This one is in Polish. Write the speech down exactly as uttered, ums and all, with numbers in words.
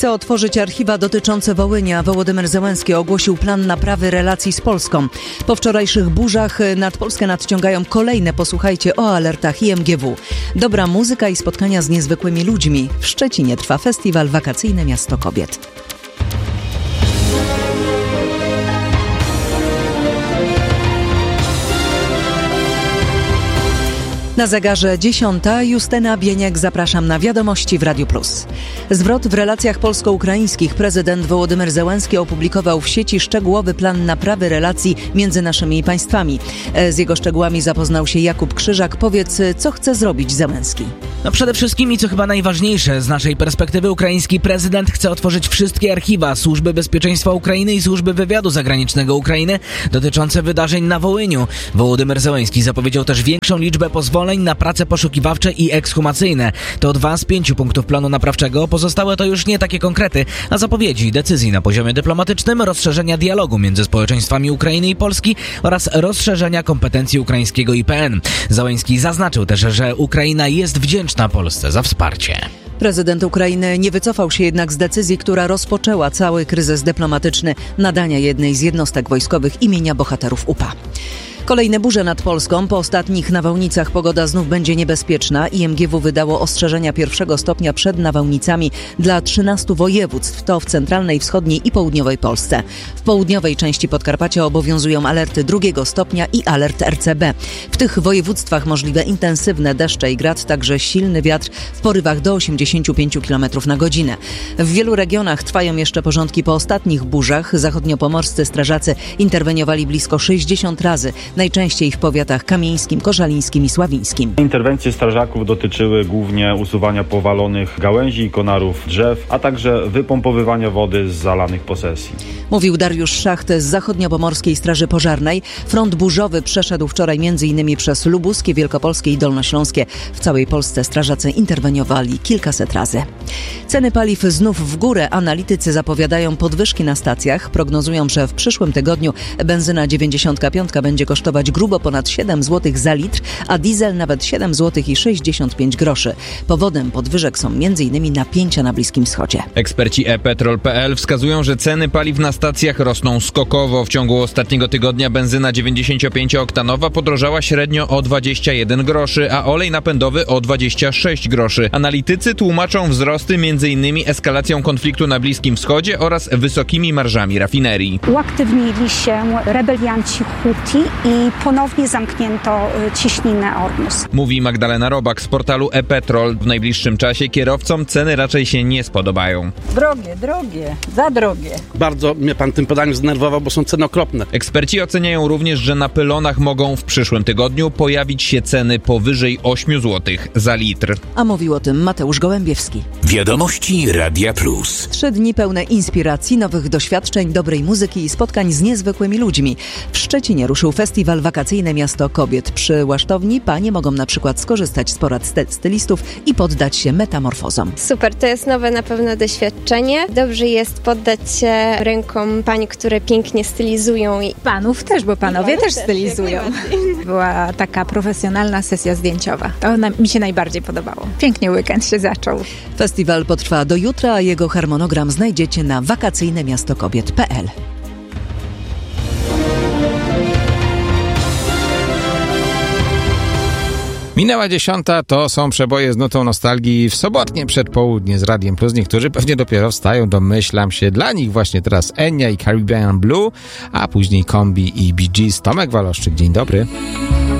chce otworzyć archiwa dotyczące Wołynia. Wołodymyr Zełenski ogłosił plan naprawy relacji z Polską. Po wczorajszych burzach nad Polskę nadciągają kolejne. Posłuchajcie o alertach I M G W. Dobra muzyka i spotkania z niezwykłymi ludźmi. W Szczecinie trwa festiwal wakacyjny Miasto Kobiet. Na zegarze dziesiąta. Justyna Bieniek, zapraszam na wiadomości w Radiu Plus. Zwrot w relacjach polsko-ukraińskich. Prezydent Wołodymyr Zełenski opublikował w sieci szczegółowy plan naprawy relacji między naszymi państwami. Z jego szczegółami zapoznał się Jakub Krzyżak. Powiedz, co chce zrobić Zełenski? No przede wszystkim i co chyba najważniejsze z naszej perspektywy, ukraiński prezydent chce otworzyć wszystkie archiwa Służby Bezpieczeństwa Ukrainy i Służby Wywiadu Zagranicznego Ukrainy dotyczące wydarzeń na Wołyniu. Wołodymyr Zełenski zapowiedział też większą liczbę pozwoleń na prace poszukiwawcze i ekshumacyjne. To dwa z pięciu punktów planu naprawczego. Pozostałe to już nie takie konkrety, a zapowiedzi decyzji na poziomie dyplomatycznym, rozszerzenia dialogu między społeczeństwami Ukrainy i Polski oraz rozszerzenia kompetencji ukraińskiego I P N. Zełenski zaznaczył też, że Ukraina jest wdzięczna Polsce za wsparcie. Prezydent Ukrainy nie wycofał się jednak z decyzji, która rozpoczęła cały kryzys dyplomatyczny, nadania jednej z jednostek wojskowych imienia bohaterów U P A. Kolejne burze nad Polską. Po ostatnich nawałnicach pogoda znów będzie niebezpieczna. I M G W wydało ostrzeżenia pierwszego stopnia przed nawałnicami dla trzynastu województw, to w centralnej, wschodniej i południowej Polsce. W południowej części Podkarpacia obowiązują alerty drugiego stopnia i alert R C B. W tych województwach możliwe intensywne deszcze i grad, także silny wiatr w porywach do osiemdziesięciu pięciu kilometrów na godzinę. W wielu regionach trwają jeszcze porządki po ostatnich burzach. Zachodniopomorscy strażacy interweniowali blisko sześćdziesiąt razy. Najczęściej w powiatach kamieńskim, koszalińskim i sławińskim. Interwencje strażaków dotyczyły głównie usuwania powalonych gałęzi i konarów drzew, a także wypompowywania wody z zalanych posesji. Mówił Dariusz Szacht z Zachodniopomorskiej Straży Pożarnej. Front burzowy przeszedł wczoraj m.in. przez Lubuskie, Wielkopolskie i Dolnośląskie. W całej Polsce strażacy interweniowali kilkaset razy. Ceny paliw znów w górę. Analitycy zapowiadają podwyżki na stacjach. Prognozują, że w przyszłym tygodniu benzyna dziewięćdziesiątka pięć będzie kosztować grubo ponad siedem złotych za litr, a diesel nawet siedem złotych i sześćdziesiąt pięć groszy. Powodem podwyżek są m.in. napięcia na Bliskim Wschodzie. Eksperci e petrol kropka pe el wskazują, że ceny paliw na stacjach rosną skokowo. W ciągu ostatniego tygodnia benzyna dziewięćdziesięciopięciooktanowa podrożała średnio o dwadzieścia jeden groszy, a olej napędowy o dwadzieścia sześć groszy. Analitycy tłumaczą wzrosty m.in. eskalacją konfliktu na Bliskim Wschodzie oraz wysokimi marżami rafinerii. Uaktywnili się rebelianci Huti i ponownie zamknięto cieśninę Ormus. Mówi Magdalena Robak z portalu e-Petrol. W najbliższym czasie kierowcom ceny raczej się nie spodobają. Drogie, drogie, za drogie. Bardzo mnie pan tym podaniem zdenerwował, bo są ceny okropne. Eksperci oceniają również, że na pylonach mogą w przyszłym tygodniu pojawić się ceny powyżej ośmiu złotych za litr. A mówił o tym Mateusz Gołębiewski. Wiadomości Radia Plus. Trzy dni pełne inspiracji, nowych doświadczeń, dobrej muzyki i spotkań z niezwykłymi ludźmi. W Szczecinie ruszył festiwal wakacyjny Miasto Kobiet. Przy Łasztowni panie mogą na przykład skorzystać z porad stylistów i poddać się metamorfozom. Super, to jest nowe na pewno doświadczenie. Dobrze jest poddać się rękom pań, które pięknie stylizują. I panów też, bo panowie też stylizują. Była taka profesjonalna sesja zdjęciowa. To na, mi się najbardziej podobało. Pięknie weekend się zaczął. Festiwal potrwa do jutra, a jego harmonogram znajdziecie na wakacyjne miasto kobiet kropka pe el. Minęła dziesiąta, to są przeboje z nutą nostalgii w sobotnie przedpołudnie z Radiem Plus. Niektórzy pewnie dopiero wstają, domyślam się. Dla nich właśnie teraz Enya i Caribbean Blue, a później Kombi i Bee Gees. Tomek Waloszczyk, dzień dobry.